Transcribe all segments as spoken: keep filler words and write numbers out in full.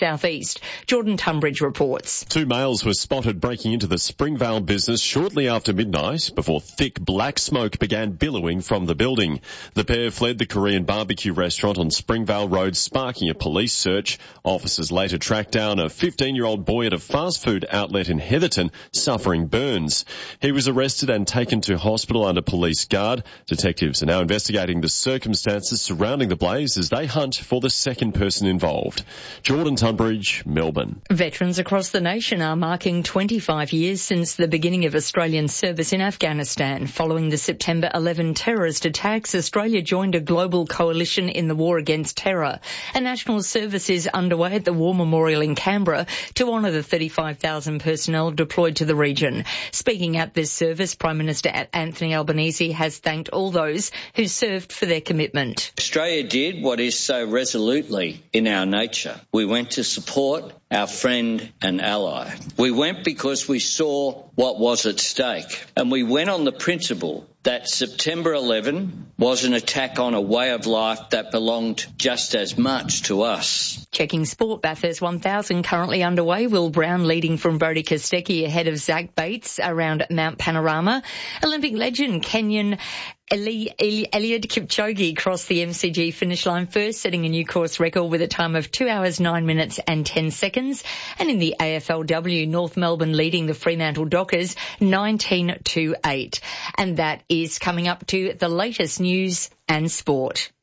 southeast. Jordan Tunbridge reports. Two males were spotted breaking into the Springvale business shortly after midnight before thick black smoke began billowing from the building. The pair fled the Korean barbecue restaurant on Springvale Road, sparking a police search. Officers later tracked down a fifteen-year-old boy at a fast food outlet in Heatherton suffering burns. He was arrested and taken to hospital under police guard. Detectives are now investigating the circumstances surrounding the blaze as they hunt for the second person involved. Jordan Tunbridge, Melbourne. Veterans across the nation are marking twenty-five years since the beginning of Australian service in Afghanistan. Following the September eleventh terrorist attacks, Australia joined a global coalition in the war against terror. A national service is underway at the War Memorial in Canberra to honour the thirty-five thousand personnel deployed to the region. Speaking at this service, Prime Minister Anthony Albanese has thanked all those who served for their commitment. Australia did what is so resolutely in our nature. We went to support our friend and ally. We went because we saw what was at stake, and we went on the principle that September eleventh was an attack on a way of life that belonged just as much to us. Checking sport, Bathurst one thousand currently underway. Will Brown leading from Brodie Kostecki ahead of Zach Bates around Mount Panorama. Olympic legend Kenyan Eli, Eli, Eliud Kipchoge crossed the M C G finish line first, setting a new course record with a time of two hours, nine minutes and ten seconds. And in the A F L W, North Melbourne leading the Fremantle Dockers nineteen to eight. And that is coming up to the latest news and sport.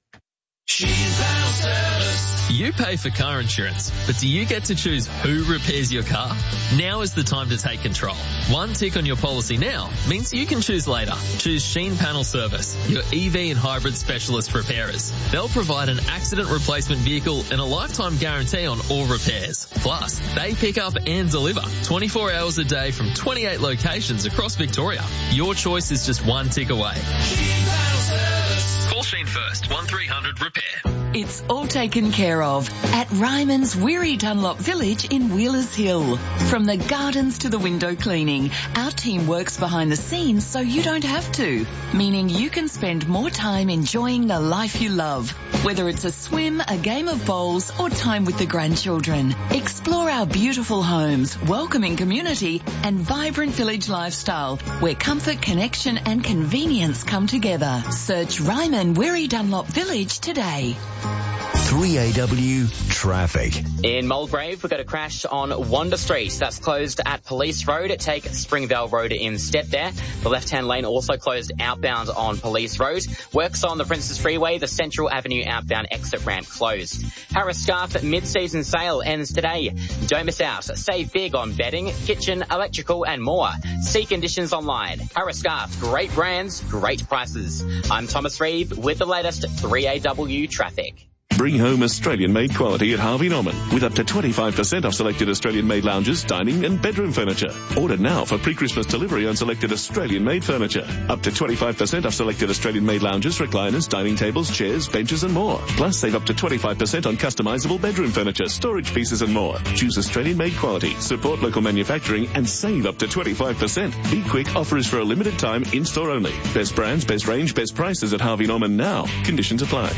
You pay for car insurance, but do you get to choose who repairs your car? Now is the time to take control. One tick on your policy now means you can choose later. Choose Sheen Panel Service, your E V and hybrid specialist repairers. They'll provide an accident replacement vehicle and a lifetime guarantee on all repairs. Plus, they pick up and deliver twenty-four hours a day from twenty-eight locations across Victoria. Your choice is just one tick away. Sheen Panel Service. Call Sheen first, one three hundred repair. It's all taken care of at Ryman's Weary Dunlop Village in Wheelers Hill. From the gardens to the window cleaning, our team works behind the scenes so you don't have to, meaning you can spend more time enjoying the life you love. Whether it's a swim, a game of bowls, or time with the grandchildren. Explore our beautiful homes, welcoming community, and vibrant village lifestyle where comfort, connection, and convenience come together. Search Ryman Weary Dunlop Village today. three A W traffic. In Mulgrave, we've got a crash on Wander Street. That's closed at Police Road. Take Springvale Road instead there. The left-hand lane also closed outbound on Police Road. Works on the Princes Freeway. The Central Avenue outbound exit ramp closed. Harris Scarf mid-season sale ends today. Don't miss out. Save big on bedding, kitchen, electrical and more. See conditions online. Harris Scarf, great brands, great prices. I'm Thomas Reeve with the latest three A W traffic. Bring home Australian-made quality at Harvey Norman with up to twenty-five percent off selected Australian-made lounges, dining and bedroom furniture. Order now for pre-Christmas delivery on selected Australian-made furniture. Up to twenty-five percent off selected Australian-made lounges, recliners, dining tables, chairs, benches and more. Plus save up to twenty-five percent on customizable bedroom furniture, storage pieces and more. Choose Australian-made quality, support local manufacturing and save up to twenty-five percent. Be quick, offer is for a limited time, in-store only. Best brands, best range, best prices at Harvey Norman now. Conditions apply.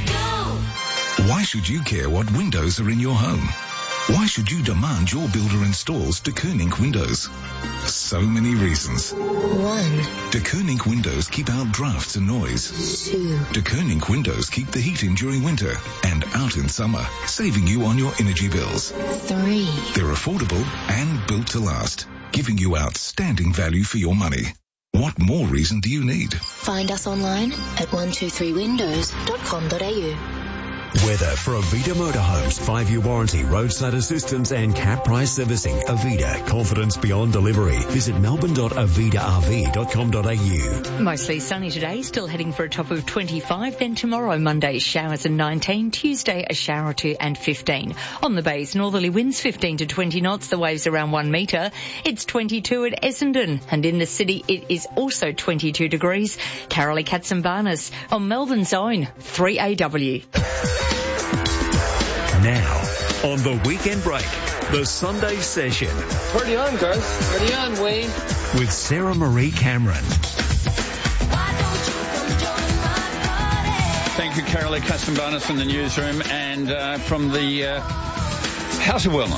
Why should you care what windows are in your home? Why should you demand your builder installs De Koning windows? So many reasons. One. De Koning windows keep out drafts and noise. Two. De Koning windows keep the heat in during winter and out in summer, saving you on your energy bills. Three. They're affordable and built to last, giving you outstanding value for your money. What more reason do you need? Find us online at one two three windows dot com dot a u. Weather for Avita Motorhomes, five-year warranty, roadside assistance and cap price servicing. Avita, confidence beyond delivery. Visit melbourne dot avita r v dot com dot a u. Mostly sunny today, still heading for a top of twenty-five. Then tomorrow, Monday, showers and nineteen. Tuesday, a shower or two and fifteen. On the bays, northerly winds fifteen to twenty knots. The waves around one metre. It's twenty-two at Essendon. And in the city, it is also twenty-two degrees. Carolee Katsimbanis on Melbourne's own three A W. Now, on the weekend break, the Sunday session. Party on, guys. Party on, Wayne. With Sarah Marie Cameron. Thank you, Carolee Katsimbanis from the newsroom and uh, from the uh, House of Wellness.